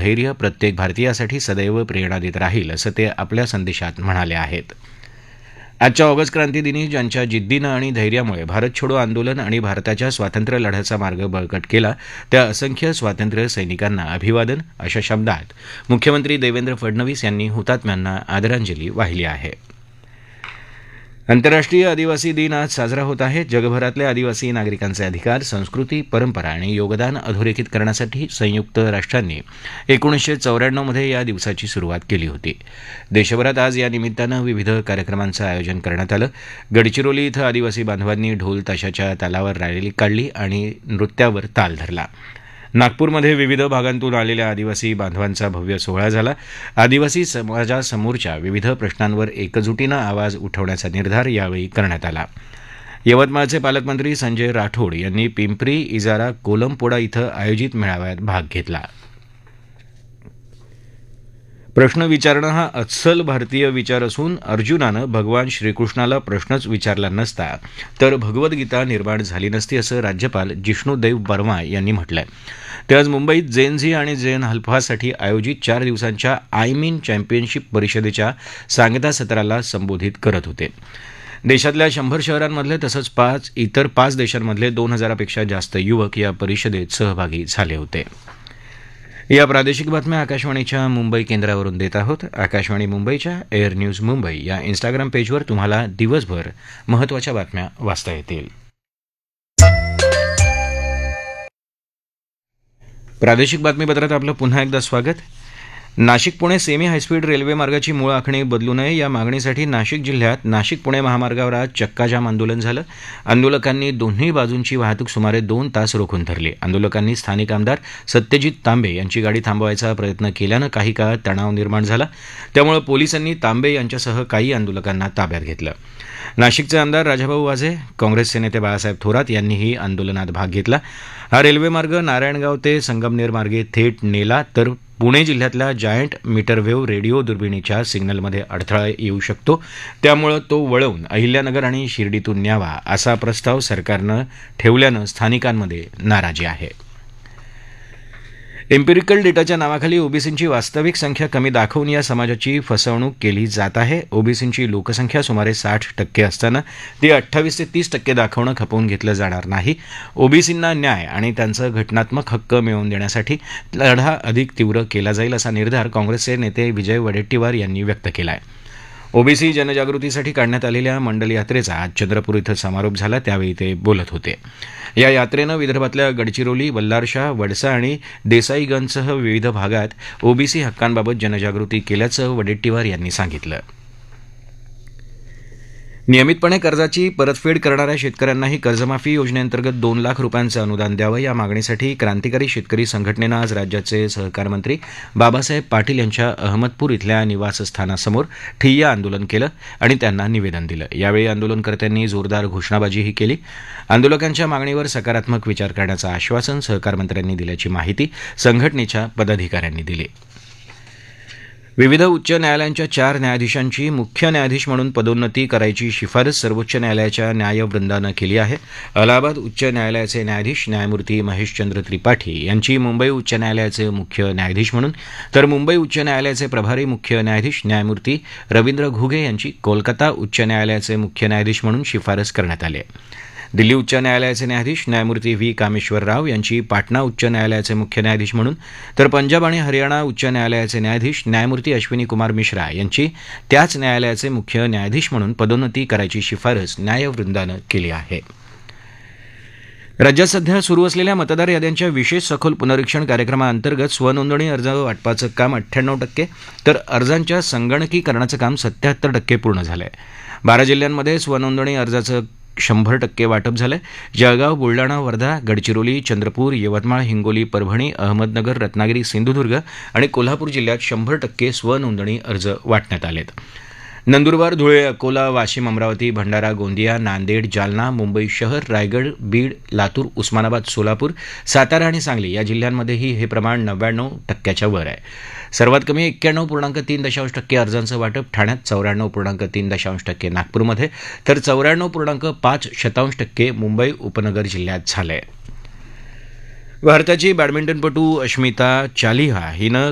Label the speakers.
Speaker 1: धैर्य प्रत्येक भारतीयासाठी सदैव प्रेरणा देत राहील असं ते आपल्या संदेशात म्हणाले आहेत. आजच्या ऑगस्ट क्रांती दिनी ज्यांच्या जिद्दीनं आणि धैर्यामुळे भारत छोडो आंदोलन आणि भारताच्या स्वातंत्र्य लढ्याचा मार्ग बळकट केला त्या असंख्य स्वातंत्र्य सैनिकांना अभिवादन अशा शब्दात मुख्यमंत्री देवेंद्र फडणवीस यांनी हुतात्म्यांना आदरांजली वाहिली आहे. आंतरराष्ट्रीय आदिवासी दिन आज साजरा होत आहे. जगभरातल्या आदिवासी नागरिकांचे अधिकार, संस्कृती, परंपरा आणि योगदान अधोरेखित करण्यासाठी संयुक्त राष्ट्रांनी 1994 मध्ये या दिवसाची सुरुवात केली होती. देशभरात आज या निमित्तानं विविध कार्यक्रमांचं आयोजन करण्यात आलं. गडचिरोली इथं आदिवासी बांधवांनी ढोल ताशाच्या तालावर रॅली काढली आणि नृत्यावर ताल धरला. नागपूरमध्ये विविध भागांतून आलेल्या आदिवासी बांधवांचा भव्य सोहळा झाला. आदिवासी समाजासमोरच्या विविध प्रश्नांवर एकजुटीनं आवाज उठवण्याचा निर्धार यावेळी करण्यात आला. यवतमाळचे पालकमंत्री संजय राठोड यांनी पिंपरी इजारा कोलमपोडा इथं आयोजित मेळाव्यात भाग घेतला. प्रश्न विचारणं हा अस्सल भारतीय विचार असून अर्जुनानं भगवान श्रीकृष्णाला प्रश्नच विचारला नसता तर भगवद्गीता निर्माण झाली नसती असं राज्यपाल जिष्णुदेव बर्मा यांनी म्हटलंय. ते आज मुंबईत जेन झी आणि जेन हल्फासाठी आयोजित 4 दिवसांच्या आय मीन चॅम्पियनशिप परिषदेच्या सांगता सत्राला संबोधित करत होते. देशातल्या 100 शहरांमधले तसंच इतर 5 देशांमधले 2000पेक्षा जास्त युवक या परिषदेत सहभागी झाले होते. या प्रादेशिक बातम्या आकाशवाणीच्या मुंबई केंद्रावरून देत आहोत. आकाशवाणी मुंबईच्या एअर न्यूज मुंबई या इन्स्टाग्राम पेजवर तुम्हाला दिवसभर महत्त्वाच्या बातम्या वाचता येतील. प्रादेशिक बातमीपत्रात आपलं पुन्हा एकदा स्वागत. Nashik Pune semi high speed railway मार्गाची मूळ आखणी बदलू नये या मागणीसाठी नाशिक जिल्ह्यात नाशिक पुणे महामार्गावर आज चक्काजाम आंदोलन झालं. आंदोलकांनी दोन्ही बाजूंची वाहतूक सुमारे 2 तास रोखून धरली. आंदोलकांनी स्थानिक आमदार सत्यजित तांबे यांची गाडी थांबवायचा प्रयत्न केल्यानं काही काळ तणाव निर्माण झाला. त्यामुळे पोलिसांनी तांबे यांच्यासह काही आंदोलकांना ताब्यात घेतलं. नाशिकचे आमदार राजाभाऊ वाझे, काँग्रेसचे नेते बाळासाहेब थोरात यांनीही आंदोलनात भाग घेतला. हा रेल्वेमार्ग नारायणगाव ते संगमनेर मार्गे थेट नेला तर पुणे जिल्ह्यातल्या जायंट मीटरवेव्ह रेडिओ दुर्बिणीच्या सिग्नलमध्ये अडथळा येऊ शकतो. त्यामुळे तो वळवून अहिल्यानगर आणि शिर्डीतून न्यावा असा प्रस्ताव सरकारनं ठेवल्यानं स्थानिकांमध्ये नाराजी आहे. एम्पिरिकल डेटाच्या नावाखाली ओबीसींची वास्तविक संख्या कमी दाखवून या समाजाची फसवणूक केली जात आहे. ओबीसींची लोकसंख्या सुमारे 60% असताना ती 28 ते 30% दाखवणं खपवून घेतलं जाणार नाही. ओबीसींना न्याय आणि त्यांचं घटनात्मक हक्क मिळवून देण्यासाठी लढा अधिक तीव्र केला जाईल असा निर्धार काँग्रेसचे नेते विजय वडेट्टीवार यांनी व्यक्त केला आहे. ओबीसी जनजागृतीसाठी काढण्यात आलेल्या मंडल यात्रेचा आज चंद्रपूर इथं समारोप झाला. त्यावेळी ते बोलत होते. या यात्रेनं विदर्भातल्या गडचिरोली, बल्लारशाह, वडसा आणि देसाईगंजसह विविध भागात ओबीसी हक्कांबाबत जनजागृती केल्याचं वडेट्टीवार यांनी सांगितलं. नियमितपणे कर्जाची परतफेड करणाऱ्या शेतकऱ्यांनाही कर्जमाफी योजनेअंतर्गत 2 लाख रुपयांचं अनुदान द्यावं या मागणीसाठी क्रांतिकारी शेतकरी संघटनेनं आज राज्याचे सहकार मंत्री बाबासाहेब पाटील यांच्या अहमदपूर इथल्या निवासस्थानासमोर ठिय्या आंदोलन केलं आणि त्यांना निवेदन दिलं. यावेळी आंदोलनकर्त्यांनी जोरदार घोषणाबाजीही केली. आंदोलकांच्या मागणीवर सकारात्मक विचार करण्याचं आश्वासन सहकार मंत्र्यांनी दिल्याची माहिती संघटनेच्या पदाधिकाऱ्यांनी दिली. विविध उच्च न्यायालयांच्या 4 न्यायाधीशांची मुख्य न्यायाधीश म्हणून पदोन्नती करायची शिफारस सर्वोच्च न्यायालयाच्या न्यायवृंदानं केली आहे. अलाहाबाद उच्च न्यायालयाचे न्यायाधीश न्यायमूर्ती महेशचंद्र त्रिपाठी यांची मुंबई उच्च न्यायालयाचे मुख्य न्यायाधीश म्हणून तर मुंबई उच्च न्यायालयाचे प्रभारी मुख्य न्यायाधीश न्यायमूर्ती रवींद्र घुगे यांची कोलकाता उच्च न्यायालयाचे मुख्य न्यायाधीश म्हणून शिफारस करण्यात आली आहे. दिल्ली उच्च न्यायालयाचे न्यायाधीश न्यायमूर्ती व्ही कामेश्वर राव यांची पाटणा उच्च न्यायालयाचे मुख्य न्यायाधीश म्हणून तर पंजाब आणि हरियाणा उच्च न्यायालयाचे न्यायाधीश न्यायमूर्ती अश्विनी कुमार मिश्रा यांची त्याच न्यायालयाचे मुख्य न्यायाधीश म्हणून पदोन्नती करायची शिफारस न्यायवृंदानं केली आहे. राज्यात सध्या सुरू असलेल्या मतदार याद्यांच्या विशेष सखोल पुनरीक्षण कार्यक्रमाअंतर्गत स्वनोंदणी अर्ज वाटपाचं काम 98% तर अर्जांच्या संगणकीकरणाचं काम 77% पूर्ण झालंय. 12 जिल्ह्यांमध्ये स्वनोंदणी अर्जाचं 100% वाटप झालंय. जळगाव, बुलडाणा, वर्धा, गडचिरोली, चंद्रपूर, यवतमाळ, हिंगोली, परभणी, अहमदनगर, रत्नागिरी, सिंधुदुर्ग आणि कोल्हापूर जिल्ह्यात 100% स्वनोंदणी अर्ज वाटण्यात आलेत. नंदुरबार, धुळे, अकोला, वाशिम, अमरावती, भंडारा, गोंदिया, नांदेड, जालना, मुंबई शहर, रायगड, बीड, लातूर, उस्मानाबाद, सोलापूर, सातारा आणि सांगली या जिल्ह्यांमध्येही हे प्रमाण 99% वर आहे. सर्वात कमी 91.3% अर्जांचं वाटप ठाण्यात, 94.3% नागपूरमध्ये तर 94.5% मुंबई उपनगर जिल्ह्यात झालंय. भारताची बॅडमिंटनपटू अश्मिता चालिहा हिनं